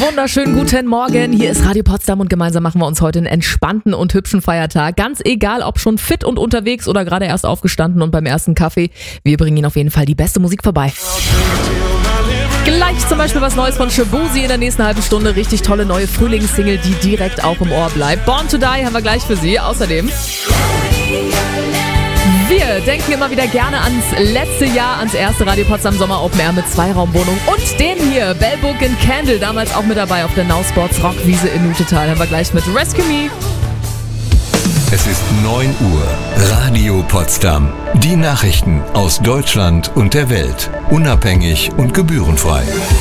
Wunderschönen guten Morgen, hier ist Radio Potsdam und gemeinsam machen wir uns heute einen entspannten und hübschen Feiertag. Ganz egal, ob schon fit und unterwegs oder gerade erst aufgestanden und beim ersten Kaffee, wir bringen Ihnen auf jeden Fall die beste Musik vorbei. Gleich zum Beispiel was Neues von Shaboozey in der nächsten halben Stunde. Richtig tolle neue Frühlingssingle, die direkt auch im Ohr bleibt. Born to Die haben wir gleich für Sie. Außerdem... Wir denken immer wieder gerne ans letzte Jahr, ans erste Radio Potsdam Sommer Open Air mit Zweiraumwohnung und den hier, Bell Book and Candle, damals auch mit dabei auf der Now Sports Rockwiese in Nutetal. Haben wir gleich mit Rescue Me. Es ist 9 Uhr. Radio Potsdam. Die Nachrichten aus Deutschland und der Welt. Unabhängig und gebührenfrei.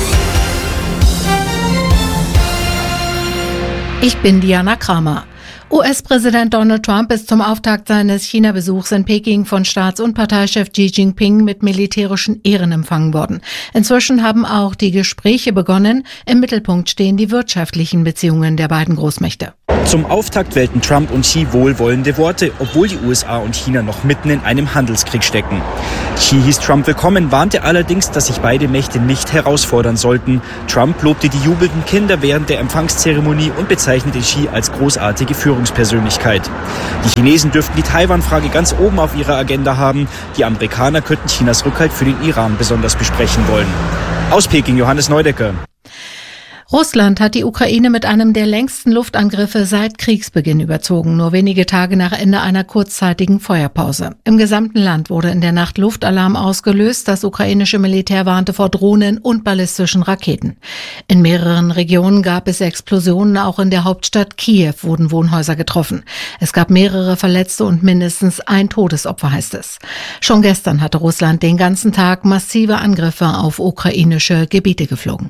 Ich bin Diana Kramer. US-Präsident Donald Trump ist zum Auftakt seines China-Besuchs in Peking von Staats- und Parteichef Xi Jinping mit militärischen Ehren empfangen worden. Inzwischen haben auch die Gespräche begonnen. Im Mittelpunkt stehen die wirtschaftlichen Beziehungen der beiden Großmächte. Zum Auftakt wählten Trump und Xi wohlwollende Worte, obwohl die USA und China noch mitten in einem Handelskrieg stecken. Xi hieß Trump willkommen, warnte allerdings, dass sich beide Mächte nicht herausfordern sollten. Trump lobte die jubelnden Kinder während der Empfangszeremonie und bezeichnete Xi als großartige Führungspersönlichkeit. Die Chinesen dürften die Taiwan-Frage ganz oben auf ihrer Agenda haben. Die Amerikaner könnten Chinas Rückhalt für den Iran besonders besprechen wollen. Aus Peking, Johannes Neudecker. Russland hat die Ukraine mit einem der längsten Luftangriffe seit Kriegsbeginn überzogen, nur wenige Tage nach Ende einer kurzzeitigen Feuerpause. Im gesamten Land wurde in der Nacht Luftalarm ausgelöst. Das ukrainische Militär warnte vor Drohnen und ballistischen Raketen. In mehreren Regionen gab es Explosionen, auch in der Hauptstadt Kiew wurden Wohnhäuser getroffen. Es gab mehrere Verletzte und mindestens ein Todesopfer, heißt es. Schon gestern hatte Russland den ganzen Tag massive Angriffe auf ukrainische Gebiete geflogen.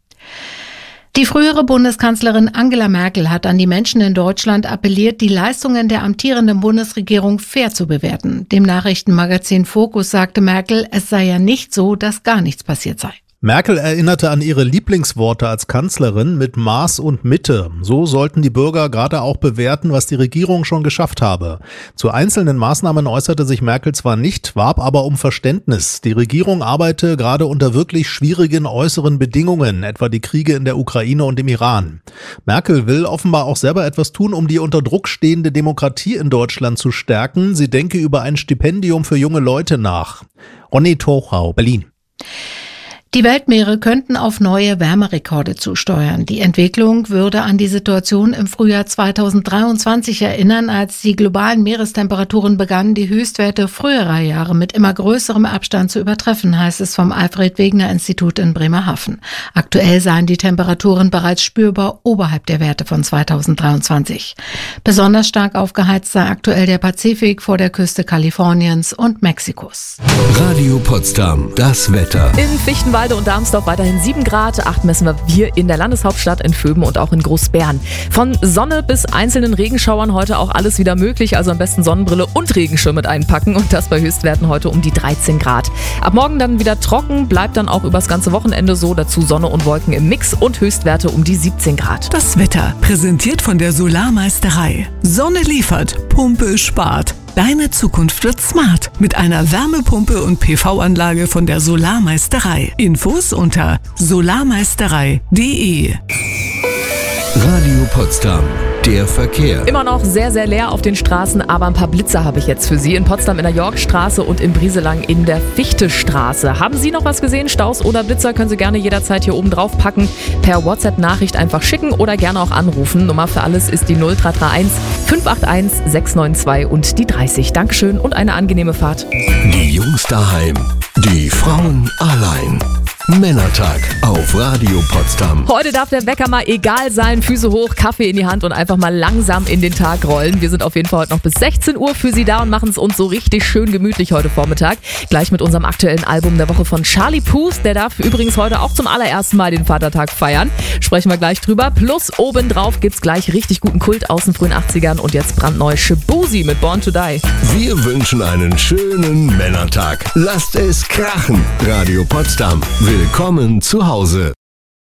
Die frühere Bundeskanzlerin Angela Merkel hat an die Menschen in Deutschland appelliert, die Leistungen der amtierenden Bundesregierung fair zu bewerten. Dem Nachrichtenmagazin Focus sagte Merkel, es sei ja nicht so, dass gar nichts passiert sei. Merkel erinnerte an ihre Lieblingsworte als Kanzlerin mit Maß und Mitte. So sollten die Bürger gerade auch bewerten, was die Regierung schon geschafft habe. Zu einzelnen Maßnahmen äußerte sich Merkel zwar nicht, warb aber um Verständnis. Die Regierung arbeite gerade unter wirklich schwierigen äußeren Bedingungen, etwa die Kriege in der Ukraine und im Iran. Merkel will offenbar auch selber etwas tun, um die unter Druck stehende Demokratie in Deutschland zu stärken. Sie denke über ein Stipendium für junge Leute nach. Ronny Tochau, Berlin. Die Weltmeere könnten auf neue Wärmerekorde zusteuern. Die Entwicklung würde an die Situation im Frühjahr 2023 erinnern, als die globalen Meerestemperaturen begannen, die Höchstwerte früherer Jahre mit immer größerem Abstand zu übertreffen, heißt es vom Alfred-Wegener-Institut in Bremerhaven. Aktuell seien die Temperaturen bereits spürbar oberhalb der Werte von 2023. Besonders stark aufgeheizt sei aktuell der Pazifik vor der Küste Kaliforniens und Mexikos. Radio Potsdam, das Wetter. In Fichtenwalde und Darmsdorf weiterhin 7 Grad, 8 messen wir hier in der Landeshauptstadt in Vöben und auch in Großbären. Von Sonne bis einzelnen Regenschauern heute auch alles wieder möglich, also am besten Sonnenbrille und Regenschirm mit einpacken und das bei Höchstwerten heute um die 13 Grad. Ab morgen dann wieder trocken, bleibt dann auch übers ganze Wochenende so, dazu Sonne und Wolken im Mix und Höchstwerte um die 17 Grad. Das Wetter, präsentiert von der Solarmeisterei. Sonne liefert, Pumpe spart. Deine Zukunft wird smart mit einer Wärmepumpe und PV-Anlage von der Solarmeisterei. Infos unter solarmeisterei.de. Radio Potsdam, der Verkehr. Immer noch sehr, sehr leer auf den Straßen, aber ein paar Blitzer habe ich jetzt für Sie. In Potsdam in der Yorkstraße und in Brieselang in der Fichtestraße. Haben Sie noch was gesehen? Staus oder Blitzer können Sie gerne jederzeit hier oben drauf packen. Per WhatsApp-Nachricht einfach schicken oder gerne auch anrufen. Nummer für alles ist die 0331 581 692 und die 30. Dankeschön und eine angenehme Fahrt. Die Jungs daheim, die Frauen allein. Männertag auf Radio Potsdam. Heute darf der Wecker mal egal sein, Füße hoch, Kaffee in die Hand und einfach mal langsam in den Tag rollen. Wir sind auf jeden Fall heute noch bis 16 Uhr für Sie da und machen es uns so richtig schön gemütlich heute Vormittag. Gleich mit unserem aktuellen Album der Woche von Charlie Puth. Der darf übrigens heute auch zum allerersten Mal den Vatertag feiern. Sprechen wir gleich drüber. Plus obendrauf gibt's gleich richtig guten Kult aus den frühen 80ern und jetzt brandneu Shaboozey mit Born to Die. Wir wünschen einen schönen Männertag. Lasst es krachen. Radio Potsdam. Willkommen zu Hause.